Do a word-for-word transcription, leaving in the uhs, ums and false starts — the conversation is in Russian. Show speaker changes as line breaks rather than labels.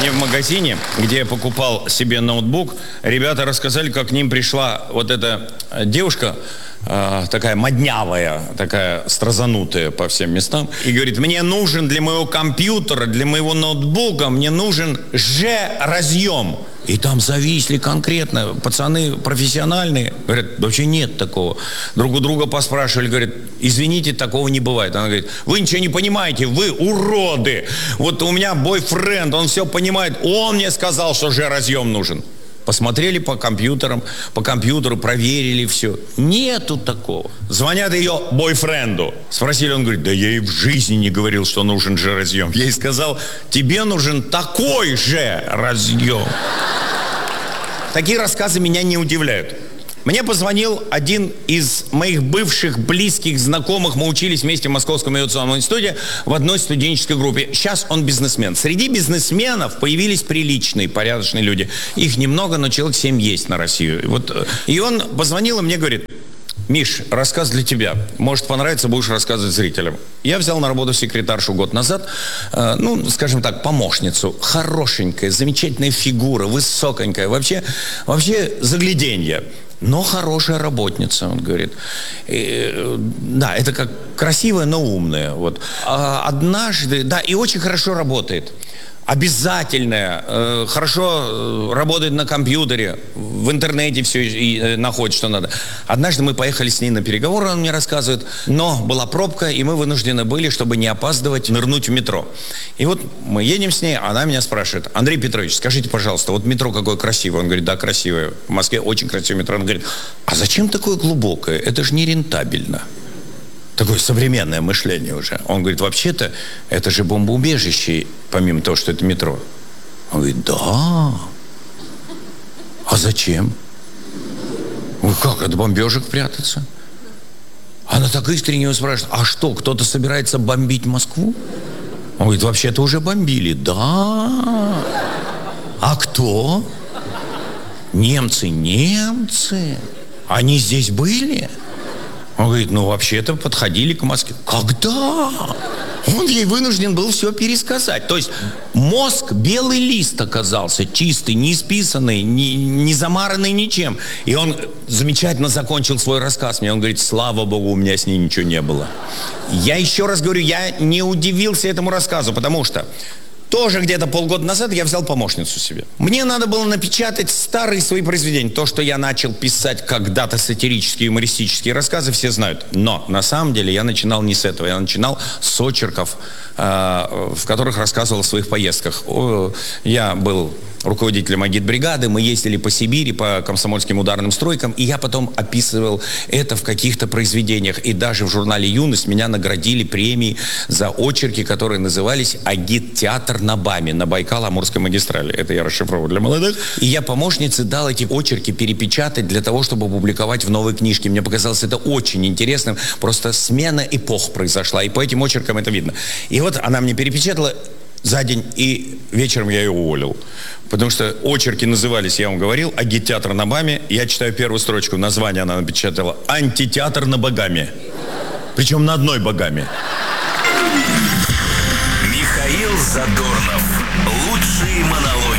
Мне в магазине, где я покупал себе ноутбук, ребята рассказали, как к ним пришла вот эта девушка, э, такая моднявая, такая стразанутая по всем местам, и говорит: мне нужен для моего компьютера, для моего ноутбука, мне нужен Ж-разъем. И там зависли конкретно пацаны профессиональные. Говорят: вообще нет такого. Друг у друга поспрашивали, говорят: извините, такого не бывает. Она говорит: вы ничего не понимаете, вы уроды. Вот у меня бойфренд, он все понимает. Он мне сказал, что Ж-разъем нужен. Посмотрели по компьютерам, по компьютеру, проверили все. Нету такого. Звонят ее бойфренду. Спросили, он говорит: да я ей в жизни не говорил, что нужен Ж-разъем. Я ей сказал: тебе нужен такой же разъем. Такие рассказы меня не удивляют. Мне позвонил один из моих бывших близких знакомых. Мы учились вместе в Московском авиационном институте в одной студенческой группе. Сейчас он бизнесмен. Среди бизнесменов появились приличные, порядочные люди. Их немного, но человек семь есть на Россию. И, вот, и он позвонил и мне говорит: Миш, рассказ для тебя. Может понравится, будешь рассказывать зрителям. Я взял на работу секретаршу год назад, э, ну, скажем так, помощницу. Хорошенькая, замечательная фигура, высоконькая. Вообще, вообще загляденье. Но хорошая работница, он говорит. И, да, это как красивая, но умная. Вот. А однажды, да, и очень хорошо работает. Обязательная, э, хорошо работает на компьютере, в интернете все и, э, находит, что надо. Однажды мы поехали с ней на переговоры, он мне рассказывает, но была пробка, и мы вынуждены были, чтобы не опаздывать, нырнуть в метро. И вот мы едем с ней, она меня спрашивает: Андрей Петрович, скажите, пожалуйста, вот метро какое красивое. Он говорит: да, красивое. В Москве очень красивое метро. Он говорит: а зачем такое глубокое? Это же не рентабельно. Такое современное мышление уже. Он говорит: вообще-то, это же бомбоубежище, помимо того, что это метро. Он говорит: да. А зачем? Ой, как от бомбежек прятаться? Она так искренне его спрашивает: а что, кто-то собирается бомбить Москву? Он говорит: вообще-то уже бомбили. Да. А кто? Немцы. Немцы. Они здесь были? Он говорит: ну, вообще-то подходили к Москве. Когда? Он ей вынужден был все пересказать. То есть мозг белый лист оказался, чистый, не исписанный, не, не замаранный ничем. И он замечательно закончил свой рассказ мне. Он говорит: слава богу, у меня с ней ничего не было. Я еще раз говорю, я не удивился этому рассказу, потому что тоже где-то полгода назад я взял помощницу себе. Мне надо было напечатать старые свои произведения. То, что я начал писать когда-то сатирические, юмористические рассказы, все знают. Но на самом деле я начинал не с этого. Я начинал с очерков, э, в которых рассказывал о своих поездках. О, я был руководителем агитбригады, мы ездили по Сибири, по комсомольским ударным стройкам, и я потом описывал это в каких-то произведениях. И даже в журнале «Юность» меня наградили премией за очерки, которые назывались «Агит-театр на БАМе», на Байкало-Амурской магистрали. Это я расшифровал для молодых. И я помощнице дал эти очерки перепечатать для того, чтобы публиковать в новой книжке. Мне показалось это очень интересным. Просто смена эпох произошла, и по этим очеркам это видно. И вот она мне перепечатала за день, и вечером я ее уволил. Потому что очерки назывались, я вам говорил, «Агит-театр на БАМе». Я читаю первую строчку, название она напечатала: «Антитеатр на Багаме». Причем на одной Багаме.
Михаил Задорнов. Лучшие монологи.